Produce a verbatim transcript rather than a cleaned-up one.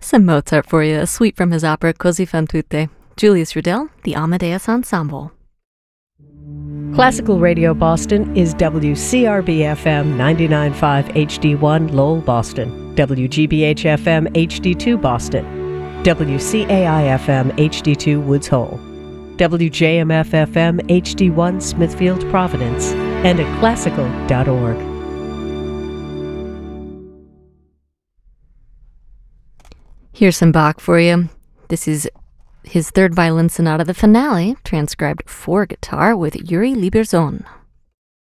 Some Mozart for you, a suite from his opera Così fan tutte. Julius Rudel, the Amadeus Ensemble. Classical Radio Boston is W C R B F M ninety-nine point five H D one Lowell, Boston, W G B H F M H D two Boston, W C A I F M H D two Woods Hole, W J M F F M H D one Smithfield, Providence, and at classical dot org. Here's some Bach for you. This is his third violin sonata, the finale, transcribed for guitar with Yuri Lieberzohn.